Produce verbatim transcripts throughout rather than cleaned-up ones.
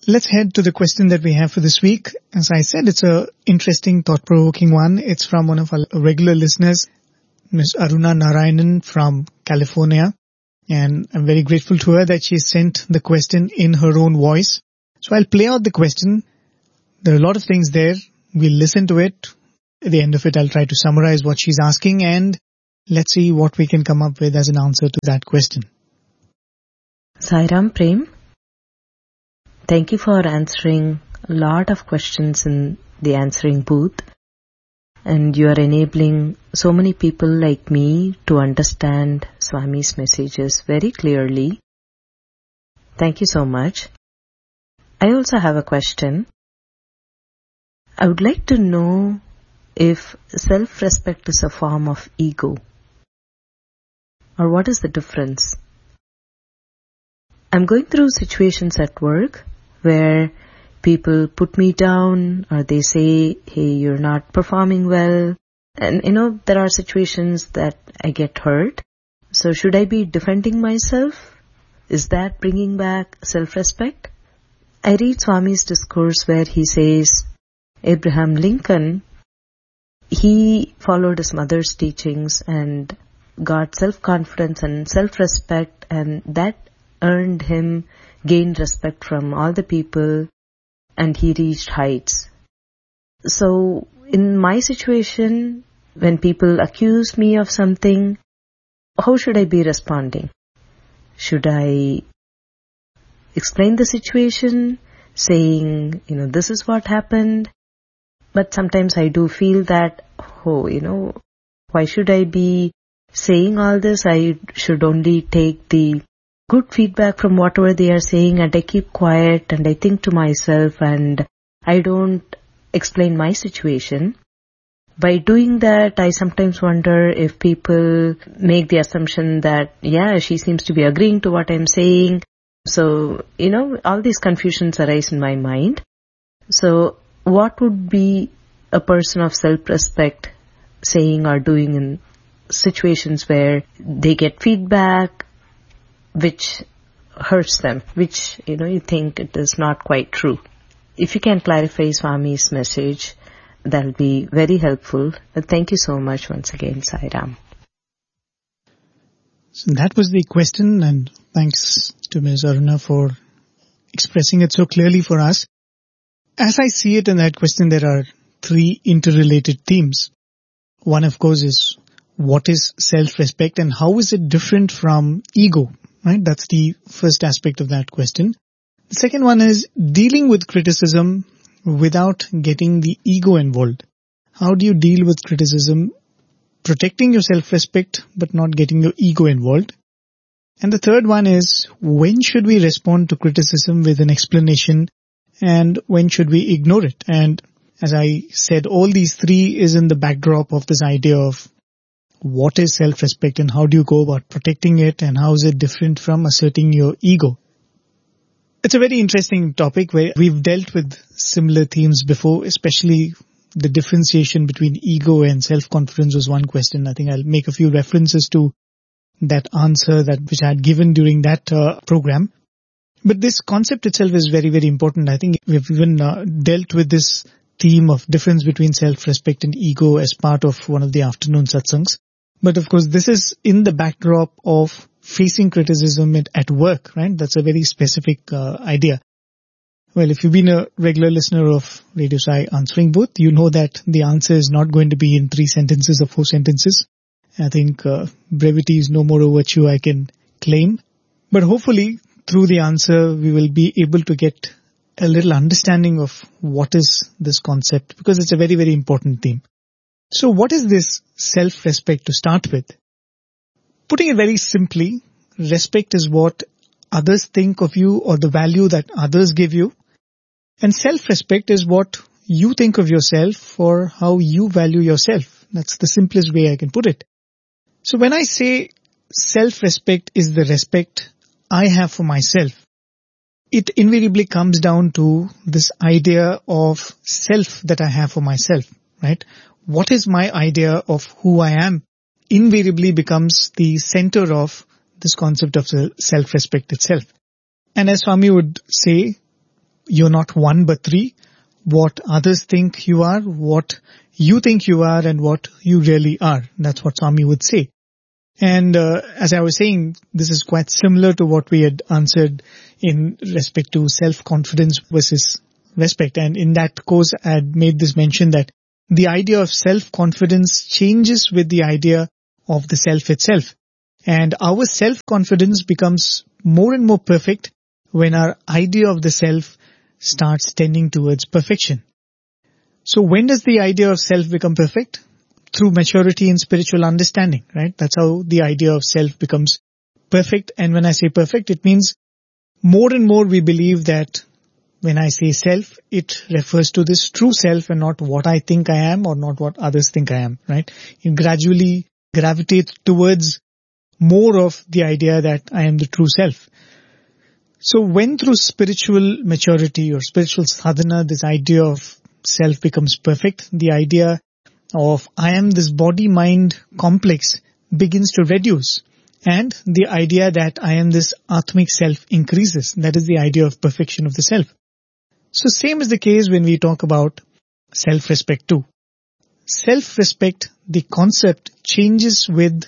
let's head to the question that we have for this week. As I said, it's a interesting, thought-provoking one. It's from one of our regular listeners, Miss Aruna Narayanan from California. And I'm very grateful to her that she sent the question in her own voice. So I'll play out the question. There are a lot of things there. We'll listen to it. At the end of it, I'll try to summarize what she's asking, and let's see what we can come up with as an answer to that question. Sai Ram Prem, thank you for answering a lot of questions in the answering booth. And you are enabling so many people like me to understand Swami's messages very clearly. Thank you so much. I also have a question. I would like to know if self-respect is a form of ego, or what is the difference? I'm going through situations at work where people put me down, or they say, hey, you're not performing well. And, you know, there are situations that I get hurt. So should I be defending myself? Is that bringing back self-respect? I read Swami's discourse where he says, Abraham Lincoln, he followed his mother's teachings and got self-confidence and self-respect, and that earned him, gained respect from all the people, and he reached heights. So, in my situation, when people accuse me of something, how should I be responding? Should I explain the situation, saying, you know, this is what happened? But sometimes I do feel that, oh, you know, why should I be saying all this? I should only take the good feedback from whatever they are saying, and I keep quiet and I think to myself and I don't explain my situation. By doing that, I sometimes wonder if people make the assumption that, yeah, she seems to be agreeing to what I'm saying. So, you know, all these confusions arise in my mind. So, what would be a person of self-respect saying or doing in situations where they get feedback which hurts them, which, you know, you think it is not quite true? If you can clarify Swami's message, that will be very helpful. Thank you so much once again, Sai Ram. So that was the question, and thanks to Miz Aruna for expressing it so clearly for us. As I see it in that question, there are three interrelated themes. One, of course, is what is self-respect and how is it different from ego, right? That's the first aspect of that question. The second one is dealing with criticism without getting the ego involved. How do you deal with criticism, protecting your self-respect but not getting your ego involved? And the third one is, when should we respond to criticism with an explanation and when should we ignore it? And as I said, all these three is in the backdrop of this idea of what is self-respect and how do you go about protecting it and how is it different from asserting your ego. It's a very interesting topic where we've dealt with similar themes before, especially the differentiation between ego and self-confidence was one question. I think I'll make a few references to that answer that which I had given during that uh, program. But this concept itself is very, very important. I think we've even uh, dealt with this theme of difference between self-respect and ego as part of one of the afternoon satsangs. But of course, this is in the backdrop of facing criticism at, at work, right? That's a very specific uh, idea. Well, if you've been a regular listener of Radio Sai Answering Booth, you know that the answer is not going to be in three sentences or four sentences. I think uh, brevity is no more a virtue I can claim. But hopefully, through the answer, we will be able to get a little understanding of what is this concept, because it's a very, very important theme. So what is this self-respect to start with? Putting it very simply, respect is what others think of you or the value that others give you. And self-respect is what you think of yourself or how you value yourself. That's the simplest way I can put it. So when I say self-respect is the respect I have for myself, it invariably comes down to this idea of self that I have for myself, right? What is my idea of who I am invariably becomes the center of this concept of self-respect itself. And as Swami would say, you're not one but three. What others think you are, what you think you are, and what you really are. That's what Swami would say. And uh, as I was saying, this is quite similar to what we had answered in respect to self-confidence versus respect. And in that course, I had made this mention that the idea of self-confidence changes with the idea of the self itself. And our self-confidence becomes more and more perfect when our idea of the self starts tending towards perfection. So when does the idea of self become perfect? Through maturity in spiritual understanding, right? That's how the idea of self becomes perfect. And when I say perfect, it means more and more we believe that when I say self, it refers to this true self and not what I think I am or not what others think I am, right? You gradually gravitate towards more of the idea that I am the true self. So when through spiritual maturity or spiritual sadhana, this idea of self becomes perfect, the idea of I am this body-mind complex begins to reduce, and the idea that I am this Atmic self increases. That is the idea of perfection of the self. So same is the case when we talk about self-respect too. Self-respect, the concept, changes with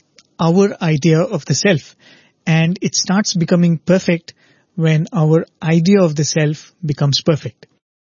our idea of the self, and it starts becoming perfect when our idea of the self becomes perfect.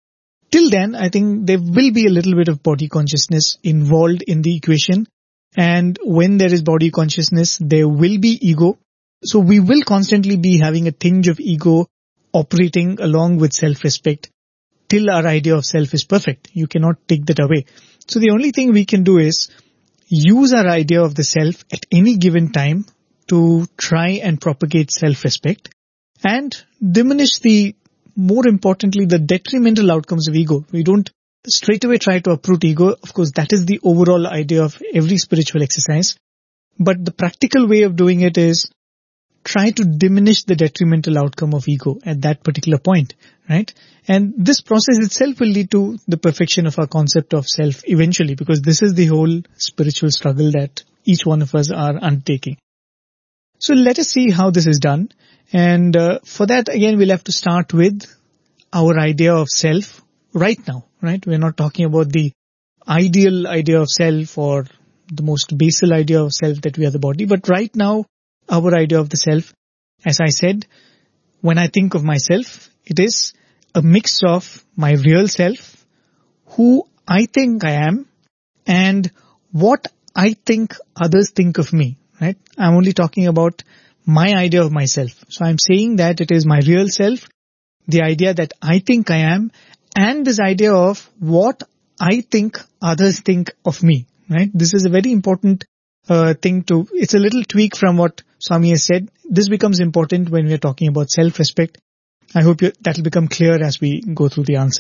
Till then, I think there will be a little bit of body consciousness involved in the equation. And when there is body consciousness, there will be ego. So we will constantly be having a tinge of ego operating along with self-respect till our idea of self is perfect. You cannot take that away. So the only thing we can do is use our idea of the self at any given time to try and propagate self-respect and diminish the more importantly, the detrimental outcomes of ego. We don't straight away try to uproot ego. Of course, that is the overall idea of every spiritual exercise. But the practical way of doing it is try to diminish the detrimental outcome of ego at that particular point, right? And this process itself will lead to the perfection of our concept of self eventually, because this is the whole spiritual struggle that each one of us are undertaking. So let us see how this is done. And uh, for that, again, we'll have to start with our idea of self right now, right? We're not talking about the ideal idea of self or the most basal idea of self that we are the body. But right now, our idea of the self, as I said, when I think of myself, it is a mix of my real self, who I think I am, and what I think others think of me, right? I'm only talking about my idea of myself. So I'm saying that it is my real self, the idea that I think I am, and this idea of what I think others think of me, right? This is a very important uh, thing to, it's a little tweak from what Swami has said. This becomes important when we're talking about self-respect. I hope you, that will become clear as we go through the answer.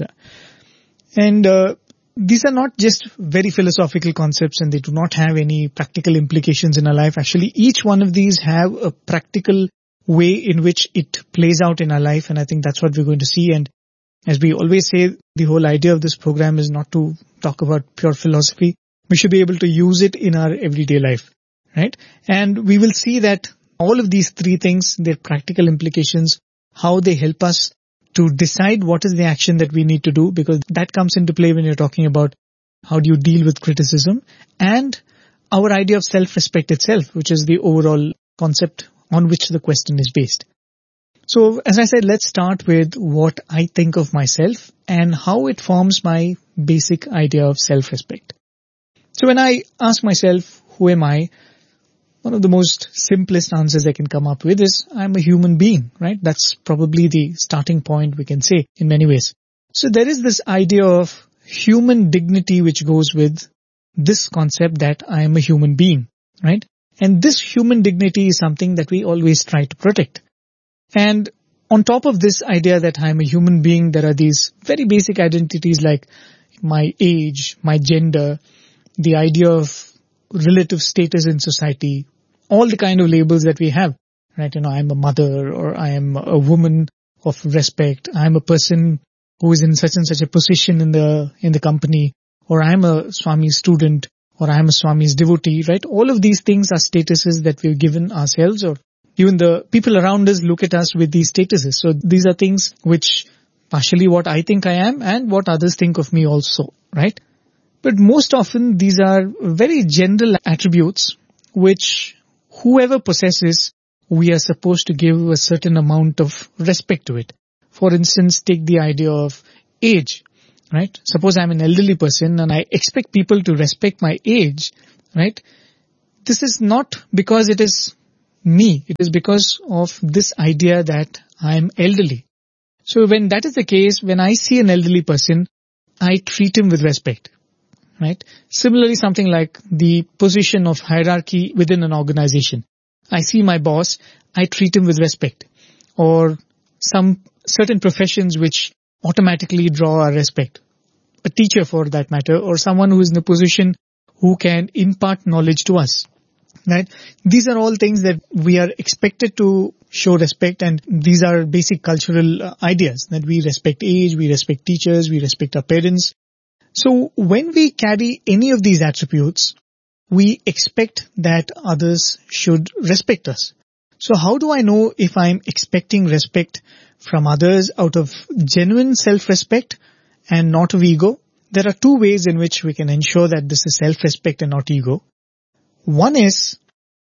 And uh, these are not just very philosophical concepts, and they do not have any practical implications in our life. Actually, each one of these have a practical way in which it plays out in our life, and I think that's what we're going to see. And as we always say, the whole idea of this program is not to talk about pure philosophy. We should be able to use it in our everyday life, right? And we will see that all of these three things, their practical implications, how they help us to decide what is the action that we need to do, because that comes into play when you're talking about how do you deal with criticism, and our idea of self-respect itself, which is the overall concept on which the question is based. So, as I said, let's start with what I think of myself and how it forms my basic idea of self-respect. So when I ask myself, who am I? One of the most simplest answers I can come up with is, I'm a human being, right? That's probably the starting point, we can say, in many ways. So there is this idea of human dignity which goes with this concept that I am a human being, right? And this human dignity is something that we always try to protect. And on top of this idea that I am a human being, there are these very basic identities like my age, my gender, the idea of relative status in society, all the kind of labels that we have, right? You know, I'm a mother, or I am a woman of respect. I'm a person who is in such and such a position in the, in the company, or I'm a Swami student, or I'm a Swami's devotee, right? All of these things are statuses that we've given ourselves, or even the people around us look at us with these statuses. So these are things which partially what I think I am and what others think of me also, right? But most often these are very general attributes which whoever possesses, we are supposed to give a certain amount of respect to it. For instance, take the idea of age, right? Suppose I'm an elderly person and I expect people to respect my age, right? This is not because it is me. It is because of this idea that I'm elderly. So when that is the case, when I see an elderly person, I treat him with respect, right? Similarly, something like the position of hierarchy within an organization. I see my boss, I treat him with respect. Or some certain professions which automatically draw our respect. A teacher for that matter, or someone who is in a position who can impart knowledge to us. Right? These are all things that we are expected to show respect, and these are basic cultural uh, ideas that we respect age, we respect teachers, we respect our parents. So when we carry any of these attributes, we expect that others should respect us. So how do I know if I'm expecting respect from others out of genuine self-respect and not of ego? There are two ways in which we can ensure that this is self-respect and not ego. One is,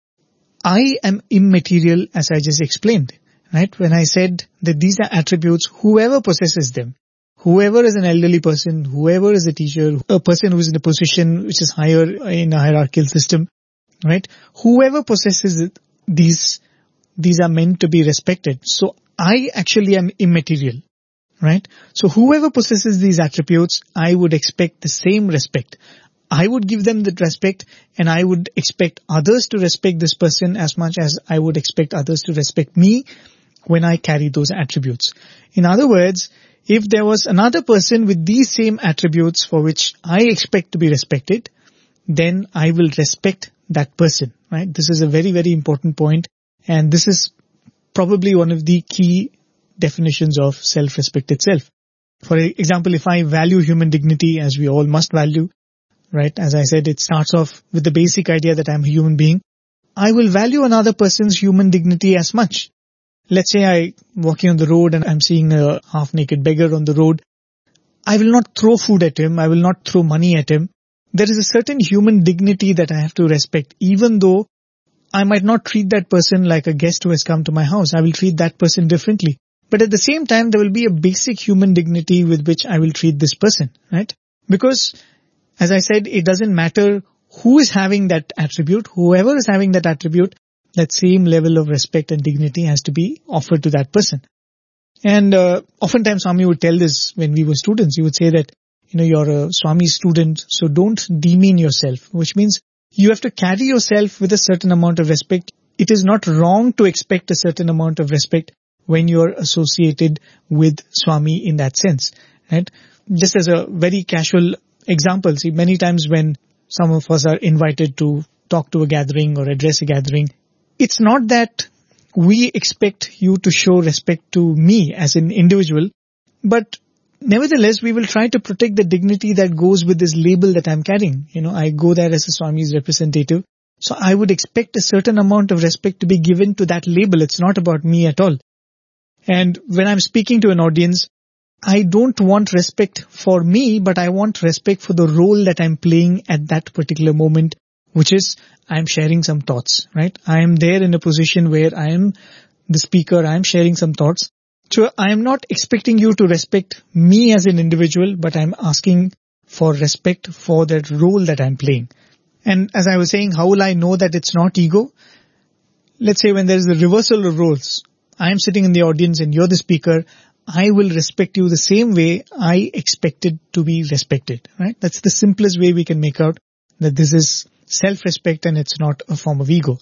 I am immaterial, as I just explained, right? When I said that these are attributes, whoever possesses them, whoever is an elderly person, whoever is a teacher, a person who is in a position which is higher in a hierarchical system, right? Whoever possesses it, these, these are meant to be respected. So I actually am immaterial, right? So whoever possesses these attributes, I would expect the same respect. I would give them that respect, and I would expect others to respect this person as much as I would expect others to respect me when I carry those attributes. In other words, if there was another person with these same attributes for which I expect to be respected, then I will respect that person, right? This is a very, very important point, and this is probably one of the key definitions of self-respect itself. For example, if I value human dignity, as we all must value, right? As I said, it starts off with the basic idea that I'm a human being. I will value another person's human dignity as much. Let's say I'm walking on the road and I'm seeing a half-naked beggar on the road. I will not throw food at him. I will not throw money at him. There is a certain human dignity that I have to respect, even though I might not treat that person like a guest who has come to my house. I will treat that person differently. But at the same time, there will be a basic human dignity with which I will treat this person, right? Because as I said, it doesn't matter who is having that attribute. Whoever is having that attribute, that same level of respect and dignity has to be offered to that person. And uh, oftentimes Swami would tell this when we were students. He would say that, you know, you're a Swami student, so don't demean yourself, which means you have to carry yourself with a certain amount of respect. It is not wrong to expect a certain amount of respect when you're associated with Swami in that sense, right? Just as a very casual example, see, many times when some of us are invited to talk to a gathering or address a gathering, it's not that we expect you to show respect to me as an individual, but nevertheless, we will try to protect the dignity that goes with this label that I'm carrying. You know, I go there as a Swami's representative, so I would expect a certain amount of respect to be given to that label. It's not about me at all. And when I'm speaking to an audience, I don't want respect for me, but I want respect for the role that I'm playing at that particular moment, which is I'm sharing some thoughts, right? I am there in a position where I am the speaker, I am sharing some thoughts. So I am not expecting you to respect me as an individual, but I'm asking for respect for that role that I'm playing. And as I was saying, how will I know that it's not ego? Let's say when there is a reversal of roles, I am sitting in the audience and you're the speaker, I will respect you the same way I expected to be respected, right? That's the simplest way we can make out that this is self-respect and it's not a form of ego.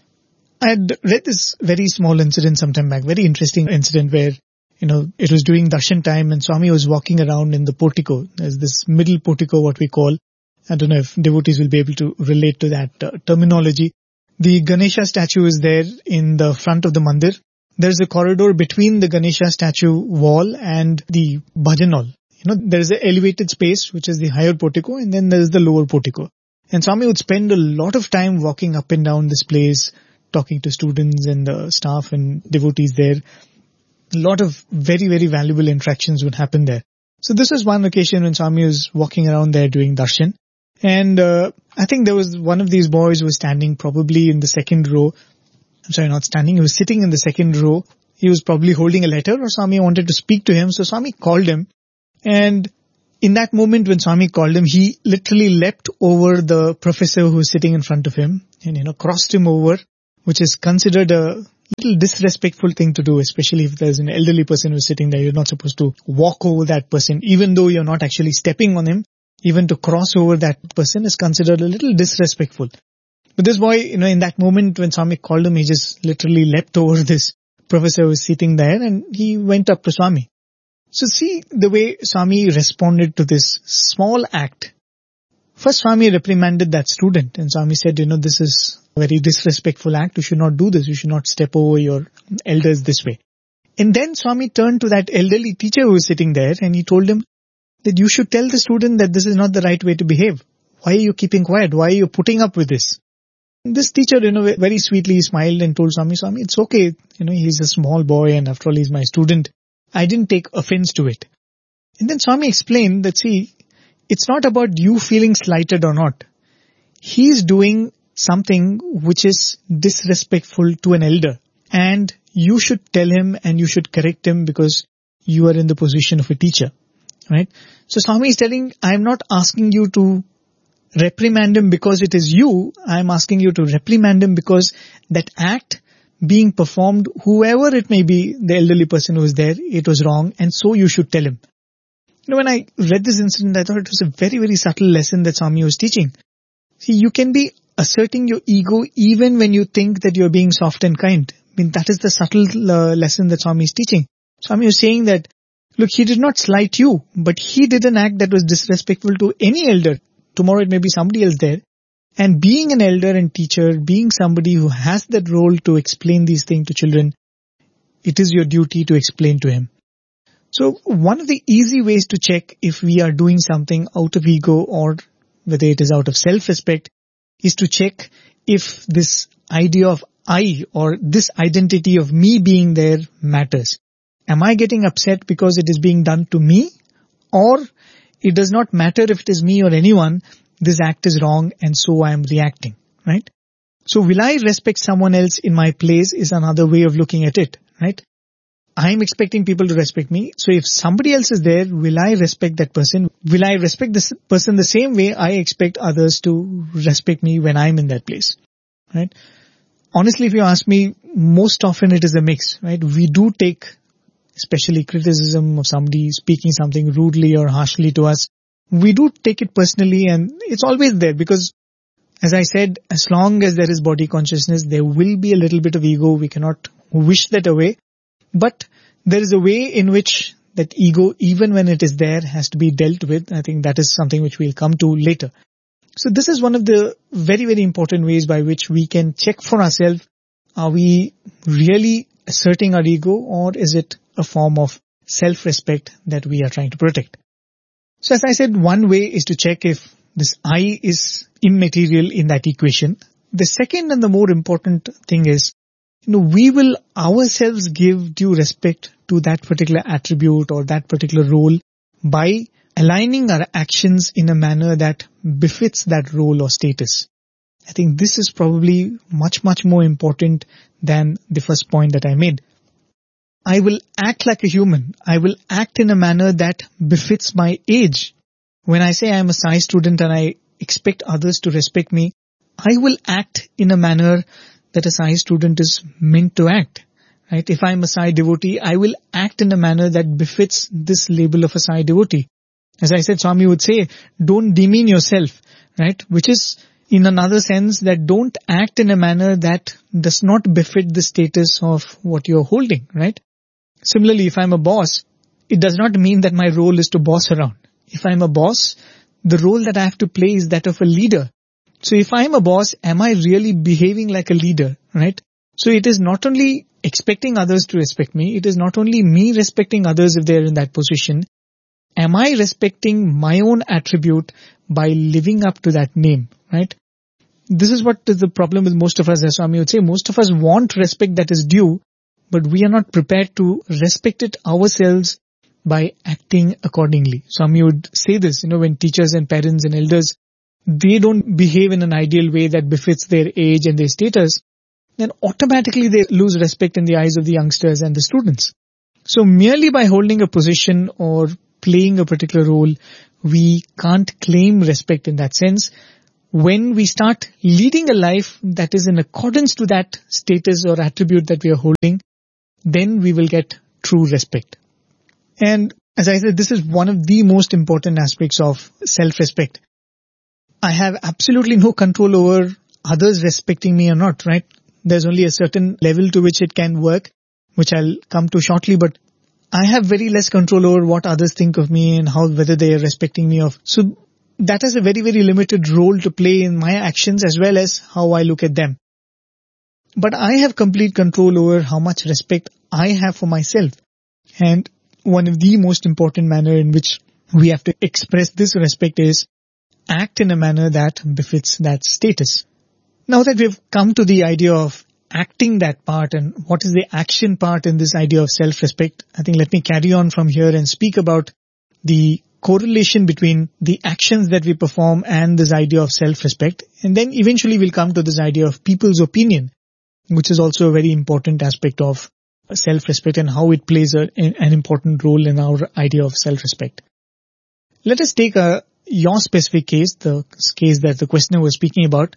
I had read this very small incident sometime back, very interesting incident where, you know, it was during darshan time and Swami was walking around in the portico. There's this middle portico, what we call. I don't know if devotees will be able to relate to that uh, terminology. The Ganesha statue is there in the front of the mandir. There's a corridor between the Ganesha statue wall and the bhajan hall. You know, there's an elevated space, which is the higher portico, and then there's the lower portico. And Swami would spend a lot of time walking up and down this place, talking to students and the staff and devotees there. a lot of very, very valuable interactions would happen there. So this was one occasion when Swami was walking around there doing darshan. And uh, I think there was one of these boys who was standing probably in the second row. I'm sorry, not standing. He was sitting in the second row. He was probably holding a letter, or Swami wanted to speak to him. So Swami called him. And in that moment when Swami called him, he literally leapt over the professor who was sitting in front of him and, you know, crossed him over, which is considered a little disrespectful thing to do, especially if there's an elderly person who's sitting there. You're not supposed to walk over that person, even though you're not actually stepping on him. Even to cross over that person is considered a little disrespectful. But this boy, you know, in that moment when Swami called him, he just literally leapt over this professor who was sitting there and he went up to Swami. So see the way Swami responded to this small act. First, Swami reprimanded that student and Swami said, you know, this is a very disrespectful act. You should not do this. You should not step over your elders this way. And then Swami turned to that elderly teacher who was sitting there and he told him that you should tell the student that this is not the right way to behave. Why are you keeping quiet? Why are you putting up with this? This teacher, you know, very sweetly smiled and told Swami, Swami, it's okay. You know, he's a small boy and after all, he's my student. I didn't take offense to it. And then Swami explained that, see, it's not about you feeling slighted or not. He's doing something which is disrespectful to an elder. And you should tell him and you should correct him because you are in the position of a teacher. Right? So Swami is telling, I'm not asking you to reprimand him because it is you. I'm asking you to reprimand him because that act being performed, whoever it may be, the elderly person who was there, it was wrong and so you should tell him. You know, when I read this incident, I thought it was a very, very subtle lesson that Swami was teaching. See, you can be asserting your ego even when you think that you're being soft and kind. I mean, that is the subtle uh, lesson that Swami is teaching. Swami was saying that, look, he did not slight you, but he did an act that was disrespectful to any elder. Tomorrow it may be somebody else there. And being an elder and teacher, being somebody who has that role to explain these things to children, it is your duty to explain to him. So one of the easy ways to check if we are doing something out of ego or whether it is out of self-respect is to check if this idea of I or this identity of me being there matters. Am I getting upset because it is being done to me? Or it does not matter if it is me or anyone, this act is wrong and so I am reacting, right? So will I respect someone else in my place is another way of looking at it, right? I am expecting people to respect me. So if somebody else is there, will I respect that person? Will I respect this person the same way I expect others to respect me when I'm in that place, right? Honestly, if you ask me, most often it is a mix, right? We do take especially criticism of somebody speaking something rudely or harshly to us. We do take it personally and it's always there because, as I said, as long as there is body consciousness, there will be a little bit of ego. We cannot wish that away. But there is a way in which that ego, even when it is there, has to be dealt with. I think that is something which we'll come to later. So this is one of the very, very important ways by which we can check for ourselves. Are we really asserting our ego or is it a form of self-respect that we are trying to protect? So as I said, one way is to check if this I is immaterial in that equation. The second and the more important thing is, you know, we will ourselves give due respect to that particular attribute or that particular role by aligning our actions in a manner that befits that role or status. I think this is probably much, much more important than the first point that I made. I will act like a human. I will act in a manner that befits my age. When I say I am a Sai student and I expect others to respect me, I will act in a manner that a Sai student is meant to act. Right? If I am a Sai devotee, I will act in a manner that befits this label of a Sai devotee. As I said, Swami would say, don't demean yourself, right? Which is in another sense that don't act in a manner that does not befit the status of what you're holding, right? Similarly, if I'm a boss, it does not mean that my role is to boss around. If I'm a boss, the role that I have to play is that of a leader. So if I'm a boss, am I really behaving like a leader, right? So it is not only expecting others to respect me, it is not only me respecting others if they're in that position. Am I respecting my own attribute by living up to that name, right? This is what is the problem with most of us, as Swami would say. Most of us want respect that is due, but we are not prepared to respect it ourselves by acting accordingly. Some would say this, you know, when teachers and parents and elders, they don't behave in an ideal way that befits their age and their status, then automatically they lose respect in the eyes of the youngsters and the students. So merely by holding a position or playing a particular role, we can't claim respect in that sense. When we start leading a life that is in accordance to that status or attribute that we are holding, then we will get true respect. And as I said, this is one of the most important aspects of self-respect. I have absolutely no control over others respecting me or not, right? There's only a certain level to which it can work, which I'll come to shortly, but I have very less control over what others think of me and how, whether they are respecting me of. So that has a very, very limited role to play in my actions as well as how I look at them. But I have complete control over how much respect I have for myself. And one of the most important manner in which we have to express this respect is act in a manner that befits that status. Now that we've come to the idea of acting that part and what is the action part in this idea of self-respect, I think let me carry on from here and speak about the correlation between the actions that we perform and this idea of self-respect. And then eventually we'll come to this idea of people's opinion, which is also a very important aspect of self-respect and how it plays a, an important role in our idea of self-respect. Let us take a your specific case, the case that the questioner was speaking about,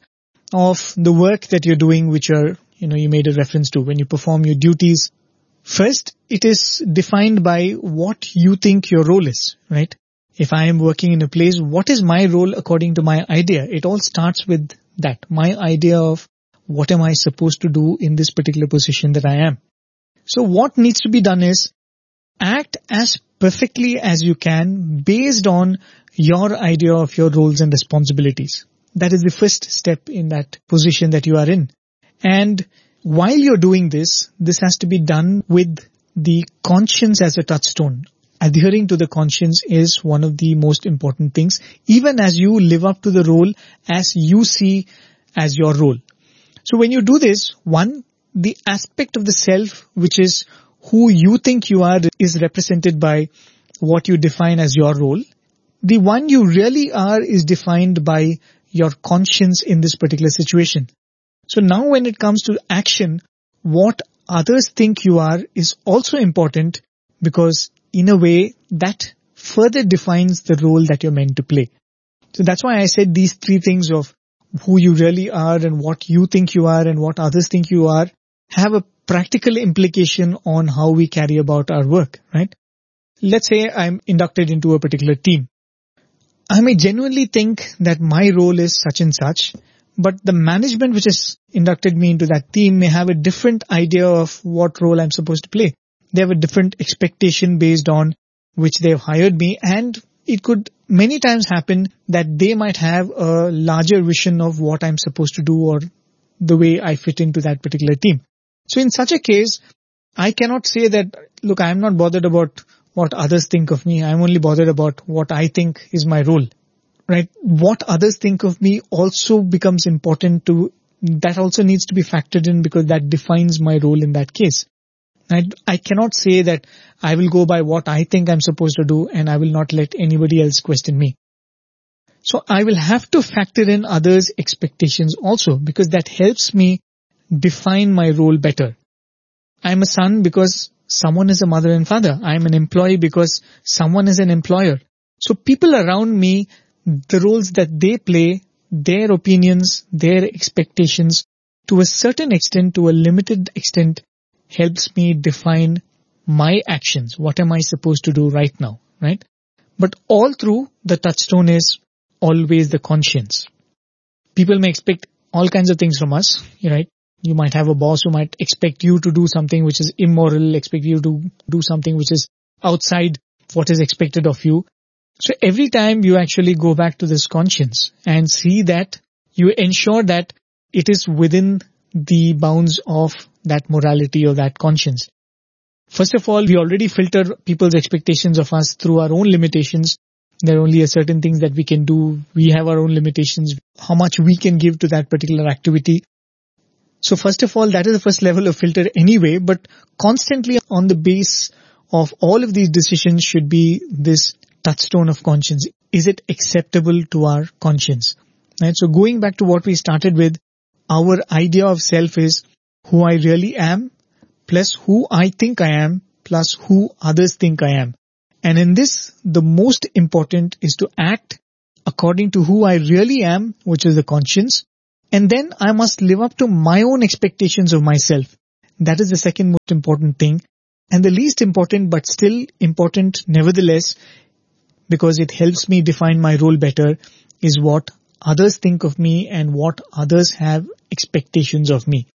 of the work that you're doing, which are, you know, you made a reference to when you perform your duties. First, it is defined by what you think your role is, right? If I am working in a place, what is my role according to my idea? It all starts with that, my idea of what am I supposed to do in this particular position that I am. So what needs to be done is act as perfectly as you can based on your idea of your roles and responsibilities. That is the first step in that position that you are in. And while you're doing this, this has to be done with the conscience as a touchstone. Adhering to the conscience is one of the most important things, even as you live up to the role as you see as your role. So when you do this, one, the aspect of the self, which is who you think you are, is represented by what you define as your role. The one you really are is defined by your conscience in this particular situation. So now when it comes to action, what others think you are is also important, because in a way that further defines the role that you're meant to play. So that's why I said these three things of who you really are and what you think you are and what others think you are have a practical implication on how we carry about our work, right? Let's say I'm inducted into a particular team. I may genuinely think that my role is such and such, but the management which has inducted me into that team may have a different idea of what role I'm supposed to play. They have a different expectation based on which they've hired me, and it could many times happen that they might have a larger vision of what I'm supposed to do or the way I fit into that particular team. So in such a case, I cannot say that, look, I'm not bothered about what others think of me. I'm only bothered about what I think is my role, right? What others think of me also becomes important to, that also needs to be factored in, because that defines my role in that case. I, I cannot say that I will go by what I think I'm supposed to do and I will not let anybody else question me. So I will have to factor in others' expectations also, because that helps me define my role better. I'm a son because someone is a mother and father. I'm an employee because someone is an employer. So people around me, the roles that they play, their opinions, their expectations, to a certain extent, to a limited extent, helps me define my actions. What am I supposed to do right now, right? But all through, the touchstone is always the conscience. People may expect all kinds of things from us, right? You might have a boss who might expect you to do something which is immoral, expect you to do something which is outside what is expected of you. So every time you actually go back to this conscience and see that you ensure that it is within the bounds of that morality or that conscience. First of all, we already filter people's expectations of us through our own limitations. There are only a certain things that we can do. We have our own limitations, how much we can give to that particular activity. So first of all, that is the first level of filter anyway, but constantly on the base of all of these decisions should be this touchstone of conscience. Is it acceptable to our conscience? Right? So going back to what we started with, our idea of self is who I really am, plus who I think I am, plus who others think I am. And in this, the most important is to act according to who I really am, which is the conscience. And then I must live up to my own expectations of myself. That is the second most important thing. And the least important, but still important nevertheless, because it helps me define my role better, is what others think of me and what others have expectations of me.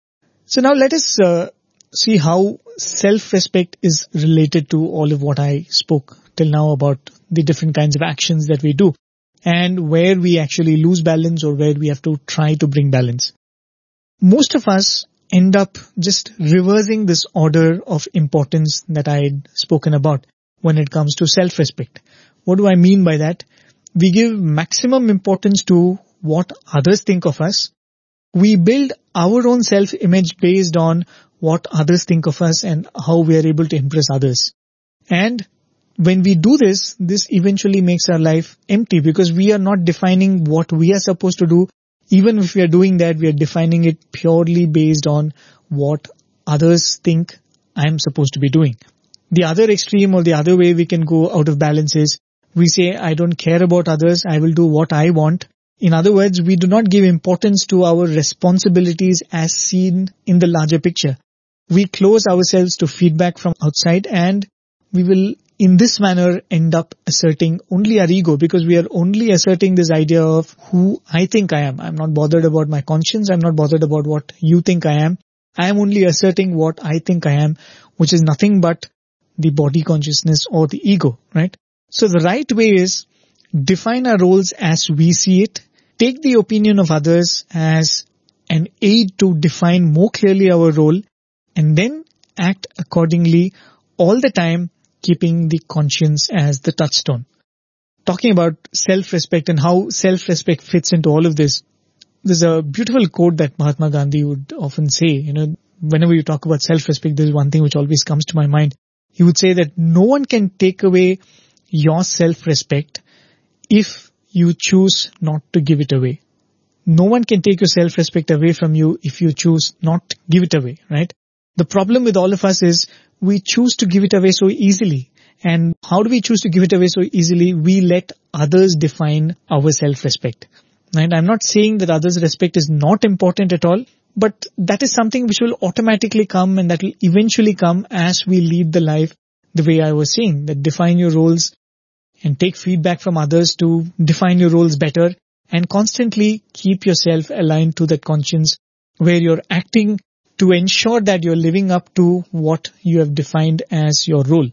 So now let us uh, see how self-respect is related to all of what I spoke till now about the different kinds of actions that we do and where we actually lose balance or where we have to try to bring balance. Most of us end up just reversing this order of importance that I had spoken about when it comes to self-respect. What do I mean by that? We give maximum importance to what others think of us. We build our own self-image based on what others think of us and how we are able to impress others. And when we do this, this eventually makes our life empty because we are not defining what we are supposed to do. Even if we are doing that, we are defining it purely based on what others think I am supposed to be doing. The other extreme or the other way we can go out of balance is we say, I don't care about others, I will do what I want. In other words, we do not give importance to our responsibilities as seen in the larger picture. We close ourselves to feedback from outside and we will in this manner end up asserting only our ego because we are only asserting this idea of who I think I am. I'm not bothered about my conscience. I'm not bothered about what you think I am. I am only asserting what I think I am, which is nothing but the body consciousness or the ego, right? So the right way is define our roles as we see it. Take the opinion of others as an aid to define more clearly our role and then act accordingly all the time, keeping the conscience as the touchstone. Talking about self-respect and how self-respect fits into all of this, there's a beautiful quote that Mahatma Gandhi would often say, you know, whenever you talk about self-respect, there's one thing which always comes to my mind. He would say that no one can take away your self-respect if you choose not to give it away. No one can take your self-respect away from you if you choose not to give it away, right? The problem with all of us is we choose to give it away so easily. And how do we choose to give it away so easily? We let others define our self-respect. And I'm not saying that others' respect is not important at all, but that is something which will automatically come and that will eventually come as we lead the life the way I was saying, that define your roles and take feedback from others to define your roles better and constantly keep yourself aligned to that conscience where you're acting to ensure that you're living up to what you have defined as your role.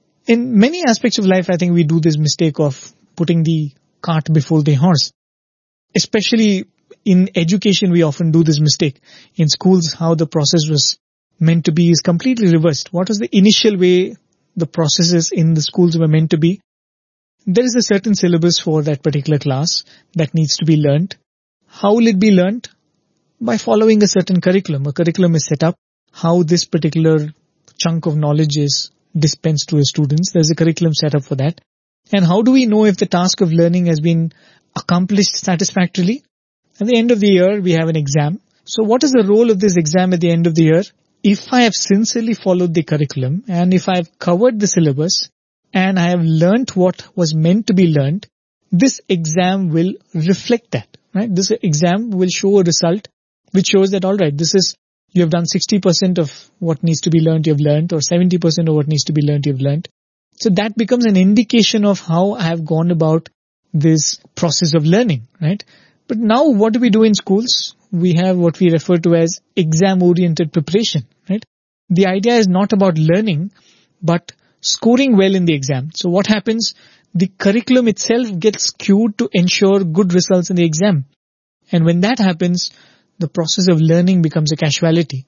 In many aspects of life, I think we do this mistake of putting the cart before the horse. Especially in education, we often do this mistake. In schools, how the process was meant to be is completely reversed. What was the initial way the processes in the schools were meant to be? There is a certain syllabus for that particular class that needs to be learnt. How will it be learnt? By following a certain curriculum. A curriculum is set up. How this particular chunk of knowledge is dispensed to the students. There's a curriculum set up for that. And how do we know if the task of learning has been accomplished satisfactorily? At the end of the year, we have an exam. So what is the role of this exam at the end of the year? If I have sincerely followed the curriculum and if I have covered the syllabus and I have learnt what was meant to be learnt, this exam will reflect that, right? This exam will show a result which shows that, all right, this is, you have done sixty percent of what needs to be learnt, you have learnt, or seventy percent of what needs to be learnt, you have learnt. So that becomes an indication of how I have gone about this process of learning, right? But now what do we do in schools? We have what we refer to as exam-oriented preparation, right? The idea is not about learning, but scoring well in the exam. So what happens? The curriculum itself gets skewed to ensure good results in the exam. And when that happens, the process of learning becomes a casualty.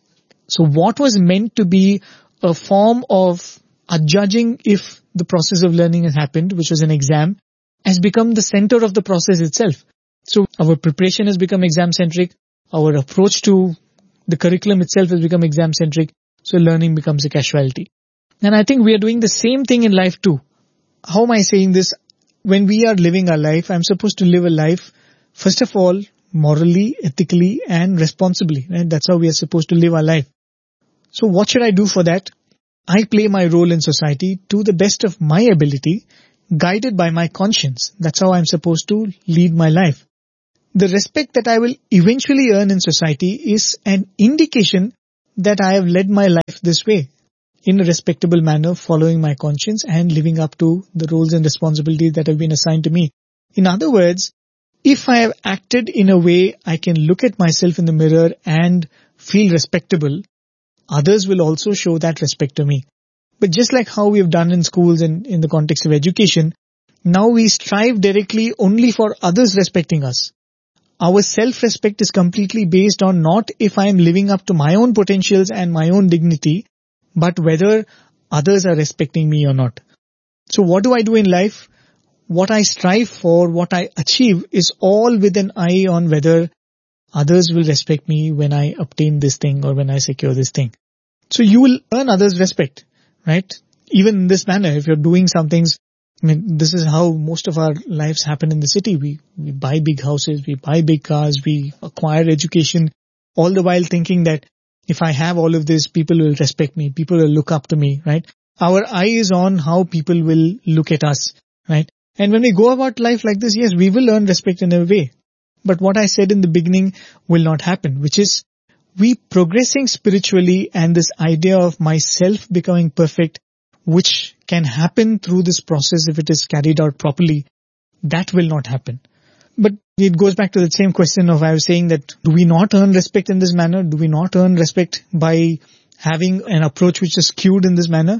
So what was meant to be a form of a judging if the process of learning has happened, which was an exam, has become the center of the process itself. So our preparation has become exam-centric. Our approach to the curriculum itself has become exam-centric, so learning becomes a casualty. And I think we are doing the same thing in life too. How am I saying this? When we are living our life, I'm supposed to live a life, first of all, morally, ethically, and responsibly. Right? That's how we are supposed to live our life. So what should I do for that? I play my role in society to the best of my ability, guided by my conscience. That's how I'm supposed to lead my life. The respect that I will eventually earn in society is an indication that I have led my life this way, in a respectable manner, following my conscience and living up to the roles and responsibilities that have been assigned to me. In other words, if I have acted in a way I can look at myself in the mirror and feel respectable, others will also show that respect to me. But just like how we have done in schools and in the context of education, now we strive directly only for others respecting us. Our self-respect is completely based on not if I am living up to my own potentials and my own dignity, but whether others are respecting me or not. So what do I do in life? What I strive for, what I achieve is all with an eye on whether others will respect me when I obtain this thing or when I secure this thing. So you will earn others' respect, right? Even in this manner, if you're doing some things, I mean, this is how most of our lives happen in the city. We, we buy big houses, we buy big cars, we acquire education, all the while thinking that if I have all of this, people will respect me, people will look up to me, right? Our eye is on how people will look at us, right? And when we go about life like this, yes, we will earn respect in a way. But what I said in the beginning will not happen, which is we progressing spiritually and this idea of myself becoming perfect, which can happen through this process if it is carried out properly, that will not happen. But it goes back to the same question of I was saying that do we not earn respect in this manner? Do we not earn respect by having an approach which is skewed in this manner?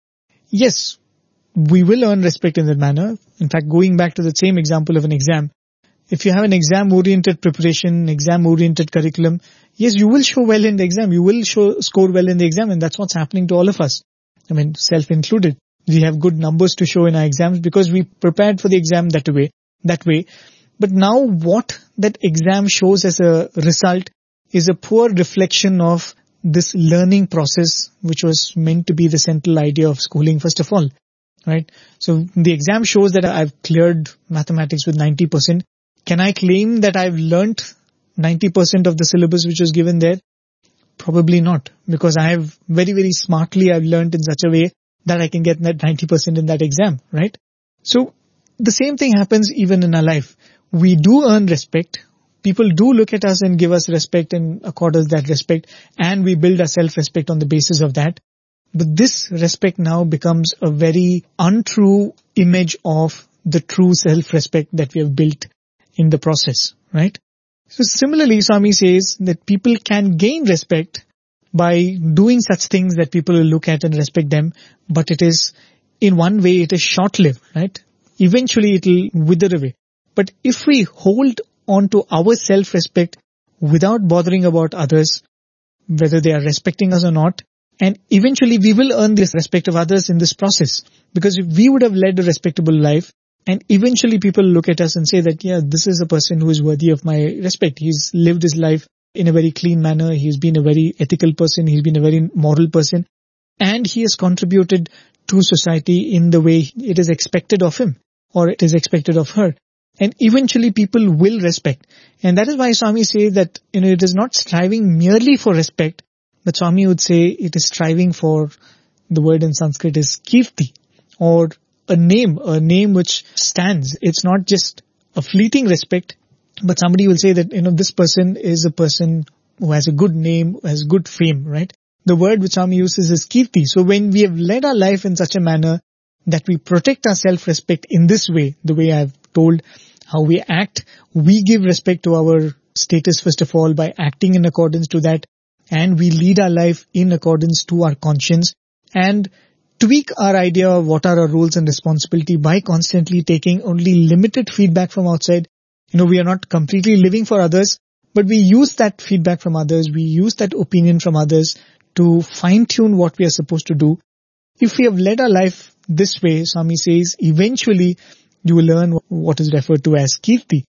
Yes, we will earn respect in that manner. In fact, going back to the same example of an exam, if you have an exam-oriented preparation, exam-oriented curriculum, yes, you will show well in the exam. You will show score well in the exam, and that's what's happening to all of us. I mean, self-included. We have good numbers to show in our exams because we prepared for the exam that way. That way. But now what that exam shows as a result is a poor reflection of this learning process, which was meant to be the central idea of schooling, first of all. Right? So the exam shows that I've cleared mathematics with ninety percent. Can I claim that I've learnt ninety percent of the syllabus which was given there? Probably not, because I have very, very smartly I've learnt in such a way that I can get that ninety percent in that exam, right? So the same thing happens even in our life. We do earn respect. People do look at us and give us respect and accord us that respect, and we build our self-respect on the basis of that. But this respect now becomes a very untrue image of the true self-respect that we have built in the process, right? So similarly, Swami says that people can gain respect by doing such things that people will look at and respect them, but it is, in one way, it is short-lived, right? Eventually it will wither away. But if we hold on to our self-respect without bothering about others, whether they are respecting us or not, and eventually we will earn this respect of others in this process. Because if we would have led a respectable life, and eventually people look at us and say that, yeah, this is a person who is worthy of my respect. He's lived his life in a very clean manner. He's been a very ethical person. He's been a very moral person. And he has contributed to society in the way it is expected of him or it is expected of her. And eventually people will respect. And that is why Swami says that, you know, it is not striving merely for respect, but Swami would say it is striving for, the word in Sanskrit is kirti, or a name, a name which stands. It's not just a fleeting respect, but somebody will say that, you know, this person is a person who has a good name, who has good fame, right? The word which Swami uses is kirti. So when we have led our life in such a manner that we protect our self-respect in this way, the way I've told how we act, we give respect to our status first of all by acting in accordance to that, and we lead our life in accordance to our conscience and tweak our idea of what are our roles and responsibility by constantly taking only limited feedback from outside. You know, we are not completely living for others, but we use that feedback from others, we use that opinion from others to fine-tune what we are supposed to do. If we have led our life this way, Swami says, eventually you will learn what is referred to as kirti.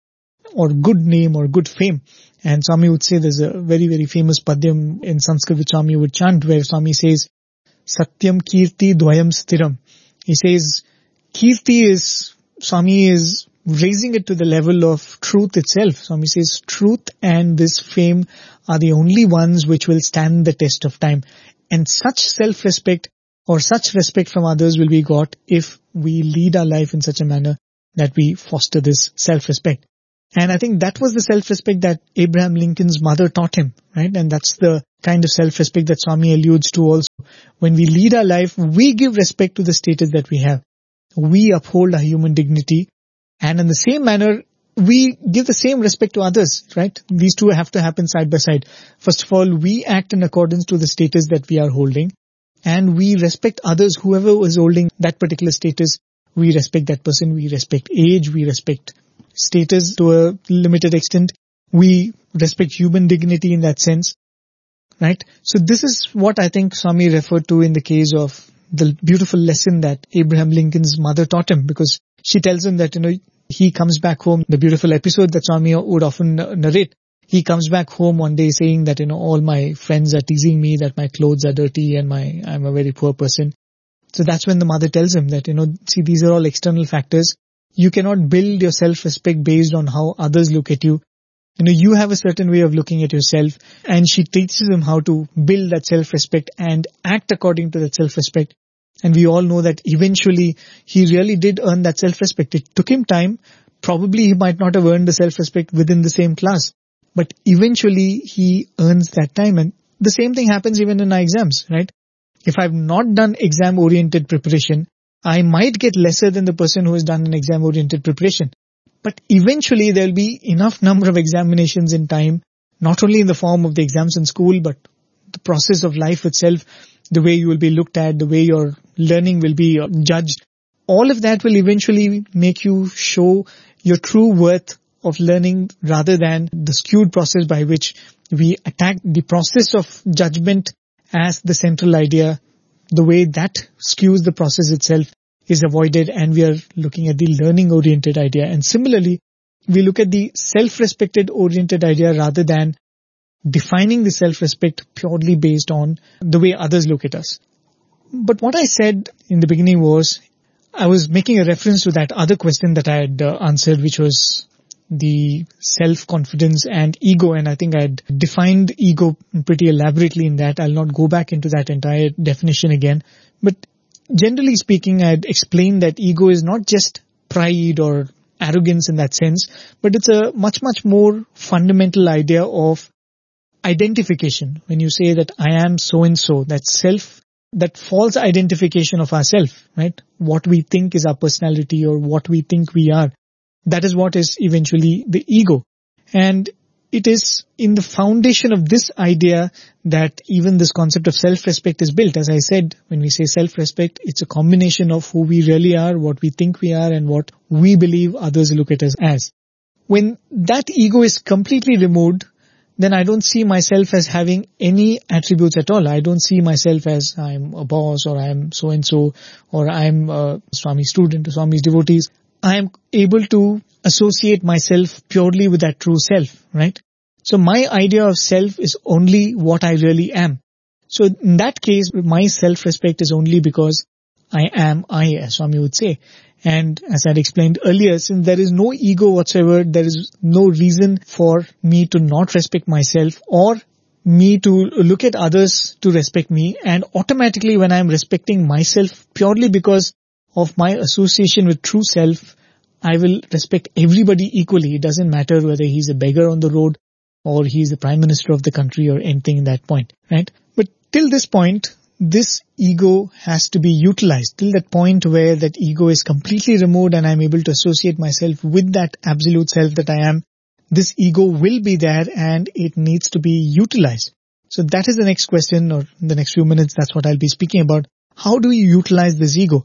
or good name or good fame. And Swami would say there's a very, very famous padyam in Sanskrit which Swami would chant, where Swami says, Satyam Kirti Dvayam Stiram. He says, Kirti is, Swami is raising it to the level of truth itself. Swami says, truth and this fame are the only ones which will stand the test of time. And such self-respect or such respect from others will be got if we lead our life in such a manner that we foster this self-respect. And I think that was the self-respect that Abraham Lincoln's mother taught him, right? And that's the kind of self-respect that Swami alludes to also. When we lead our life, we give respect to the status that we have. We uphold our human dignity. And in the same manner, we give the same respect to others, right? These two have to happen side by side. First of all, we act in accordance to the status that we are holding. And we respect others, whoever is holding that particular status. We respect that person. We respect age. We respect status to a limited extent. We respect human dignity in that sense, right? So this is what I think Swami referred to in the case of the beautiful lesson that Abraham Lincoln's mother taught him, because she tells him that, you know, he comes back home, the beautiful episode that Swami would often narrate. He comes back home one day saying that, you know, all my friends are teasing me, that my clothes are dirty and my, I'm a very poor person. So that's when the mother tells him that, you know, see, these are all external factors. You cannot build your self-respect based on how others look at you. You know, you have a certain way of looking at yourself, and she teaches him how to build that self-respect and act according to that self-respect. And we all know that eventually he really did earn that self-respect. It took him time. Probably he might not have earned the self-respect within the same class, but eventually he earns that time. And the same thing happens even in our exams, right? If I've not done exam-oriented preparation, I might get lesser than the person who has done an exam-oriented preparation. But eventually there will be enough number of examinations in time, not only in the form of the exams in school, but the process of life itself, the way you will be looked at, the way your learning will be judged. All of that will eventually make you show your true worth of learning rather than the skewed process by which we attack the process of judgment as the central idea. The way that skews the process itself is avoided, and we are looking at the learning-oriented idea. And similarly, we look at the self-respected oriented idea rather than defining the self-respect purely based on the way others look at us. But what I said in the beginning was, I was making a reference to that other question that I had uh, answered, which was the self-confidence and ego. And I think I had defined ego pretty elaborately in that. I'll not go back into that entire definition again. But generally speaking, I had explained that ego is not just pride or arrogance in that sense, but it's a much, much more fundamental idea of identification. When you say that I am so-and-so, that self, that false identification of ourself, right? What we think is our personality or what we think we are. That is what is eventually the ego. And it is in the foundation of this idea that even this concept of self-respect is built. As I said, when we say self-respect, it's a combination of who we really are, what we think we are, and what we believe others look at us as. When that ego is completely removed, then I don't see myself as having any attributes at all. I don't see myself as I'm a boss or I'm so-and-so or I'm a Swami student or Swami's devotees. I am able to associate myself purely with that true self, right? So my idea of self is only what I really am. So in that case, my self-respect is only because I am I, as Swami would say. And as I had explained earlier, since there is no ego whatsoever, there is no reason for me to not respect myself or me to look at others to respect me. And automatically when I am respecting myself purely because of my association with true self, I will respect everybody equally. It doesn't matter whether he's a beggar on the road or he's the prime minister of the country or anything in that point, right? But till this point, this ego has to be utilized. Till that point where that ego is completely removed and I'm able to associate myself with that absolute self that I am, this ego will be there and it needs to be utilized. So that is the next question, or in the next few minutes, that's what I'll be speaking about. How do we utilize this ego?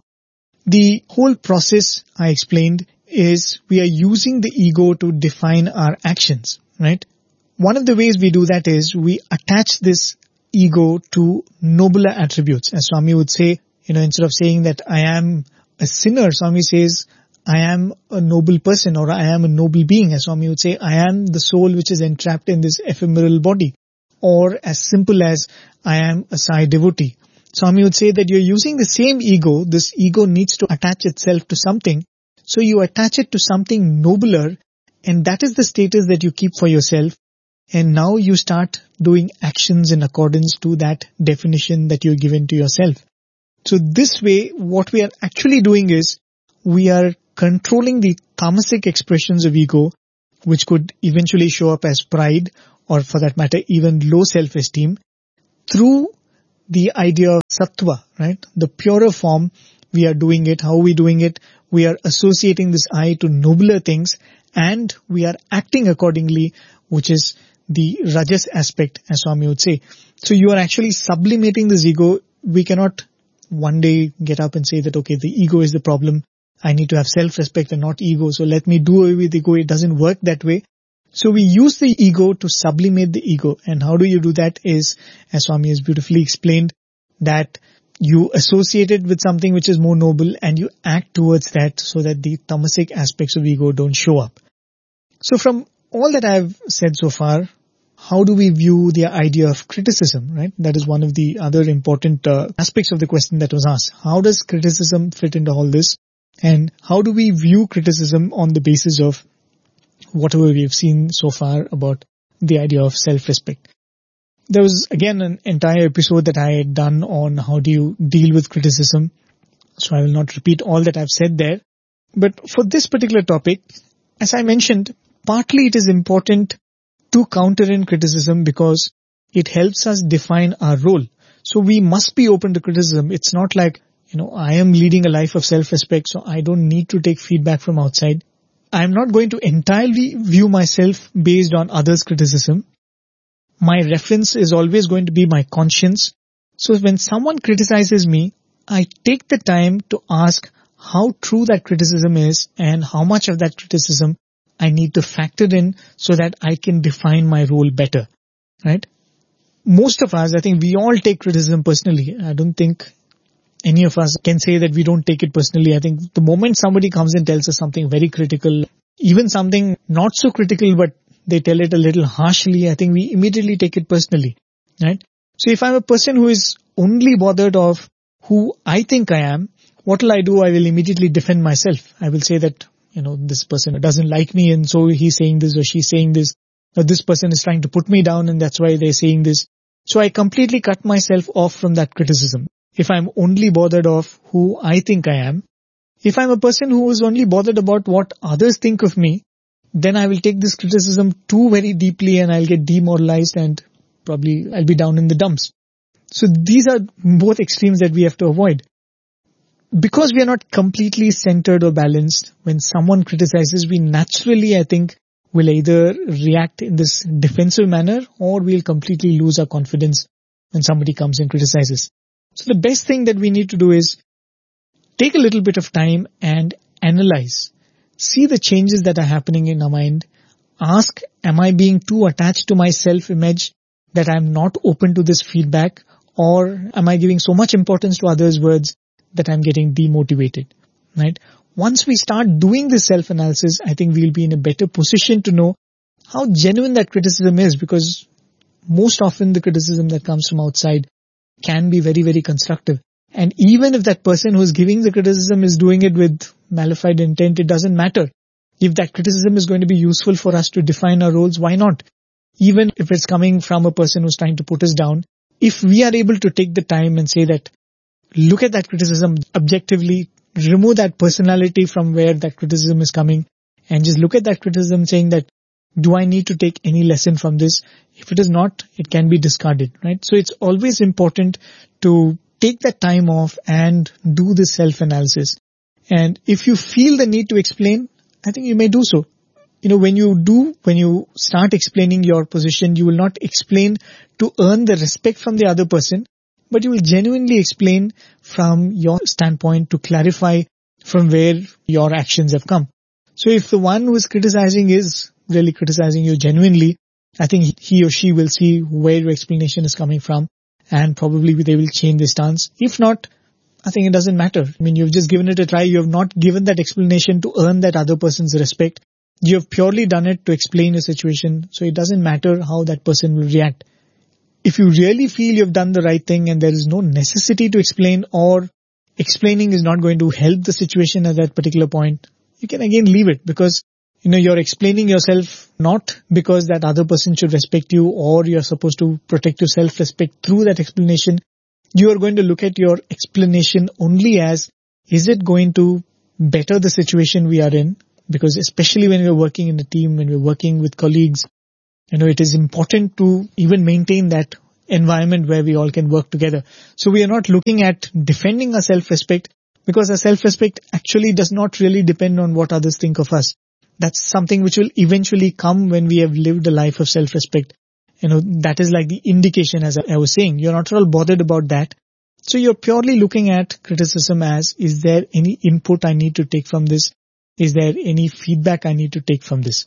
The whole process I explained is we are using the ego to define our actions, right? One of the ways we do that is we attach this ego to nobler attributes. As Swami would say, you know, instead of saying that I am a sinner, Swami says, I am a noble person, or I am a noble being. As Swami would say, I am the soul which is entrapped in this ephemeral body. Or as simple as, I am a Sai devotee. Swami would say that you're using the same ego. This ego needs to attach itself to something. So you attach it to something nobler, and that is the status that you keep for yourself. And now you start doing actions in accordance to that definition that you've given to yourself. So this way, what we are actually doing is, we are controlling the tamasic expressions of ego, which could eventually show up as pride, or for that matter, even low self-esteem, through the idea of sattva, right? The purer form, we are doing it. How are we doing it? We are associating this I to nobler things, and we are acting accordingly, which is the rajas aspect, as Swami would say. So you are actually sublimating this ego. We cannot one day get up and say that, okay, the ego is the problem. I need to have self-respect and not ego. So let me do away with ego. It doesn't work that way. So we use the ego to sublimate the ego. And how do you do that is, as Swami has beautifully explained, that you associate it with something which is more noble and you act towards that so that the tamasic aspects of ego don't show up. So from all that I've said so far, how do we view the idea of criticism, right? That is one of the other important uh, aspects of the question that was asked. How does criticism fit into all this? And how do we view criticism on the basis of whatever we have seen so far about the idea of self-respect? There was again an entire episode that I had done on how do you deal with criticism. So I will not repeat all that I've said there. But for this particular topic, as I mentioned, partly it is important to counter in criticism because it helps us define our role. So we must be open to criticism. It's not like, you know, I am leading a life of self-respect, so I don't need to take feedback from outside. I am not going to entirely view myself based on others' criticism. My reference is always going to be my conscience. So when someone criticizes me, I take the time to ask how true that criticism is and how much of that criticism I need to factor in so that I can define my role better, right? Most of us, I think we all take criticism personally. I don't think any of us can say that we don't take it personally. I think the moment somebody comes and tells us something very critical, even something not so critical, but they tell it a little harshly, I think we immediately take it personally, right? So if I'm a person who is only bothered of who I think I am, what will I do? I will immediately defend myself. I will say that, you know, this person doesn't like me and so he's saying this or she's saying this, or this person is trying to put me down and that's why they're saying this. So I completely cut myself off from that criticism. If I'm only bothered of who I think I am, if I'm a person who is only bothered about what others think of me, then I will take this criticism too very deeply and I'll get demoralized and probably I'll be down in the dumps. So these are both extremes that we have to avoid. Because we are not completely centered or balanced, when someone criticizes, we naturally, I think, will either react in this defensive manner or we'll completely lose our confidence when somebody comes and criticizes. So the best thing that we need to do is take a little bit of time and analyze. See the changes that are happening in our mind. Ask, am I being too attached to my self-image that I'm not open to this feedback? Or am I giving so much importance to others' words that I'm getting demotivated, right? Once we start doing this self-analysis, I think we'll be in a better position to know how genuine that criticism is, because most often the criticism that comes from outside can be very, very constructive. And even if that person who's giving the criticism is doing it with malified intent, it doesn't matter. If that criticism is going to be useful for us to define our roles, why not? Even if it's coming from a person who's trying to put us down, if we are able to take the time and say that, look at that criticism objectively, remove that personality from where that criticism is coming, and just look at that criticism saying that, do I need to take any lesson from this? If it is not, it can be discarded, right? So it's always important to take that time off and do this self-analysis. And if you feel the need to explain, I think you may do so. You know, when you do, when you start explaining your position, you will not explain to earn the respect from the other person, but you will genuinely explain from your standpoint to clarify from where your actions have come. So if the one who is criticizing is really criticizing you genuinely, I think he or she will see where your explanation is coming from and probably they will change their stance. If not, I think it doesn't matter. I mean, you've just given it a try. You have not given that explanation to earn that other person's respect. You have purely done it to explain a situation. So it doesn't matter how that person will react. If you really feel you've done the right thing and there is no necessity to explain, or explaining is not going to help the situation at that particular point, you can again leave it, because you know you're explaining yourself not because that other person should respect you, or you're supposed to protect your self-respect through that explanation. You are going to look at your explanation only as, is it going to better the situation we are in? Because especially when we're working in a team, when we're working with colleagues, you know, it is important to even maintain that environment where we all can work together. So we are not looking at defending our self-respect, because our self-respect actually does not really depend on what others think of us. That's something which will eventually come when we have lived a life of self-respect. You know, that is like the indication, as I was saying. You're not at all bothered about that. So you're purely looking at criticism as, is there any input I need to take from this? Is there any feedback I need to take from this?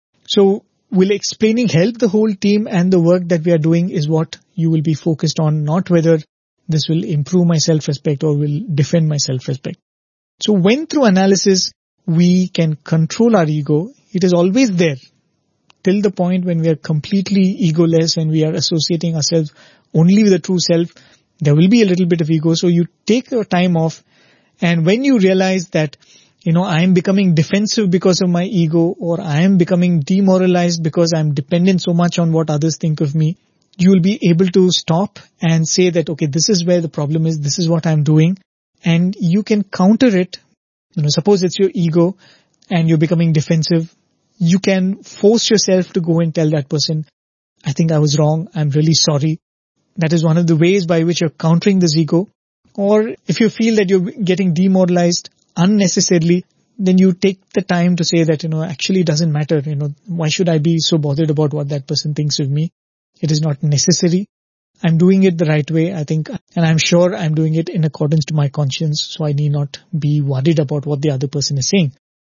So will explaining help the whole team and the work that we are doing is what you will be focused on, not whether this will improve my self-respect or will defend my self-respect. So when through analysis we can control our ego, it is always there till the point when we are completely egoless and we are associating ourselves only with the true self. There will be a little bit of ego. So you take your time off, and when you realize that, you know, I am becoming defensive because of my ego, or I am becoming demoralized because I'm dependent so much on what others think of me, you will be able to stop and say that, okay, this is where the problem is. This is what I'm doing. And you can counter it. You know, suppose it's your ego and you're becoming defensive. You can force yourself to go and tell that person, I think I was wrong. I'm really sorry. That is one of the ways by which you're countering this ego. Or if you feel that you're getting demoralized unnecessarily, then you take the time to say that, you know, actually it doesn't matter. You know, why should I be so bothered about what that person thinks of me? It is not necessary. I'm doing it the right way, I think, and I'm sure I'm doing it in accordance to my conscience, so I need not be worried about what the other person is saying.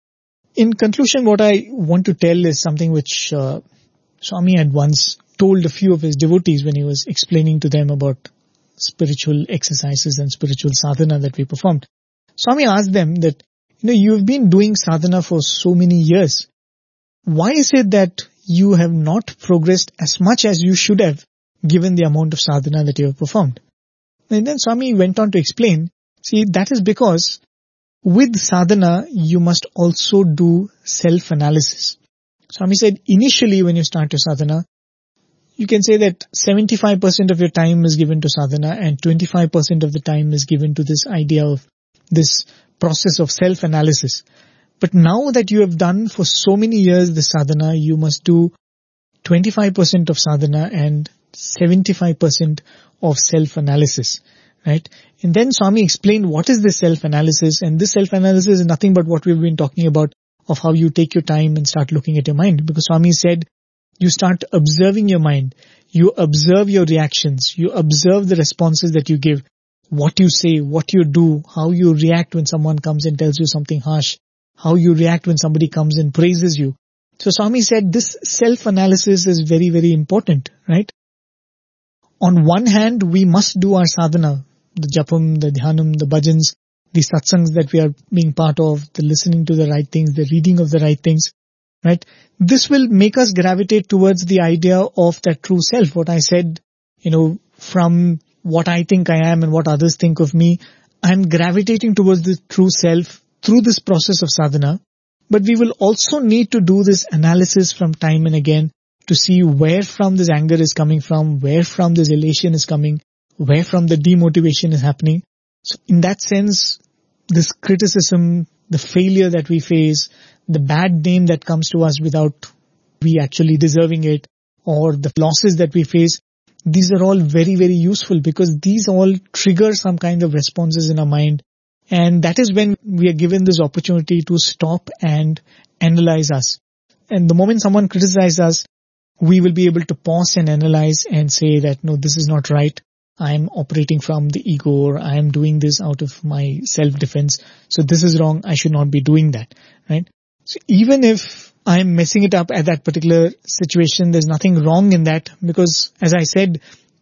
In conclusion, what I want to tell is something which uh, Swami had once told a few of his devotees when he was explaining to them about spiritual exercises and spiritual sadhana that we performed. Swami asked them that, you know, you've been doing sadhana for so many years. Why is it that you have not progressed as much as you should have, given the amount of sadhana that you have performed? And then Swami went on to explain, see, that is because with sadhana, you must also do self-analysis. Swami said, initially when you start your sadhana, you can say that seventy-five percent of your time is given to sadhana and twenty-five percent of the time is given to this idea of this process of self-analysis. But now that you have done for so many years the sadhana, you must do twenty-five percent of sadhana and seventy-five percent of self-analysis, right? And then Swami explained what is this self-analysis, and this self-analysis is nothing but what we've been talking about, of how you take your time and start looking at your mind. Because Swami said, you start observing your mind, you observe your reactions, you observe the responses that you give, what you say, what you do, how you react when someone comes and tells you something harsh, how you react when somebody comes and praises you. So Swami said this self-analysis is very, very important, right? On one hand, we must do our sadhana, the japam, the dhyanam, the bhajans, the satsangs that we are being part of, the listening to the right things, the reading of the right things, right? This will make us gravitate towards the idea of that true self. What I said, you know, from what I think I am and what others think of me, I'm gravitating towards the true self through this process of sadhana. But we will also need to do this analysis from time and again to see where from this anger is coming from, where from this elation is coming, where from the demotivation is happening. So in that sense, this criticism, the failure that we face, the bad name that comes to us without we actually deserving it, or the losses that we face, these are all very, very useful because these all trigger some kind of responses in our mind. And that is when we are given this opportunity to stop and analyze us. And the moment someone criticizes us, we will be able to pause and analyze and say that, no, this is not right. I am operating from the ego, or I am doing this out of my self-defense. So this is wrong. I should not be doing that, right? So even if I am messing it up at that particular situation, there's nothing wrong in that because, as I said,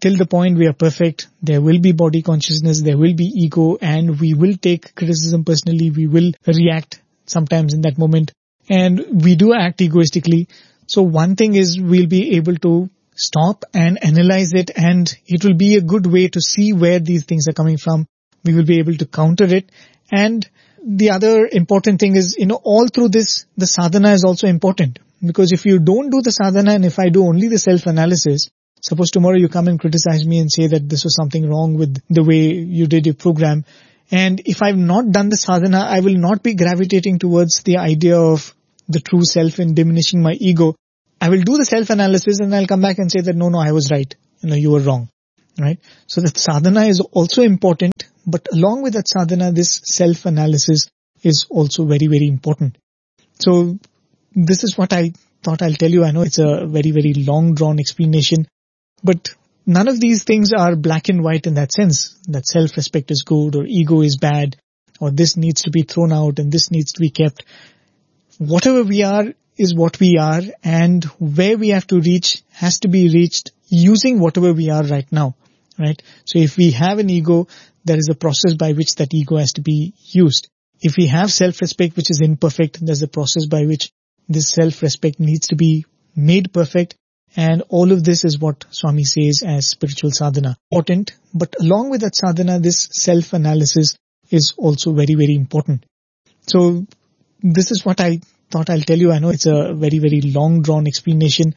till the point we are perfect, there will be body consciousness, there will be ego, and we will take criticism personally, we will react sometimes in that moment, and we do act egoistically. So one thing is we'll be able to stop and analyze it, and it will be a good way to see where these things are coming from. We will be able to counter it. And the other important thing is, you know, all through this, the sadhana is also important. Because if you don't do the sadhana and if I do only the self-analysis, suppose tomorrow you come and criticize me and say that this was something wrong with the way you did your program. And if I've not done the sadhana, I will not be gravitating towards the idea of the true self and diminishing my ego. I will do the self-analysis and I'll come back and say that no, no, I was right. You know, you were wrong. Right? So that sadhana is also important. But along with that sadhana, this self-analysis is also very, very important. So this is what I thought I'll tell you. I know it's a very, very long drawn explanation, but none of these things are black and white in that sense, that self-respect is good or ego is bad or this needs to be thrown out and this needs to be kept. Whatever we are is what we are, and where we have to reach has to be reached using whatever we are right now. Right? So if we have an ego, there is a process by which that ego has to be used. If we have self-respect which is imperfect, there's a process by which this self-respect needs to be made perfect. And all of this is what Swami says as spiritual sadhana. Important, but along with that sadhana, this self-analysis is also very, very important. So this is what I thought I'll tell you. I know it's a very, very long drawn explanation,